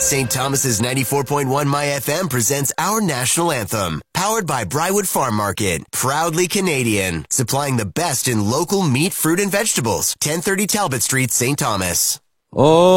St. Thomas's 94.1 My FM presents our national anthem. Powered by Brywood Farm Market. Proudly Canadian. Supplying the best in local meat, fruit, and vegetables. 1030 Talbot Street, St. Thomas. Oh.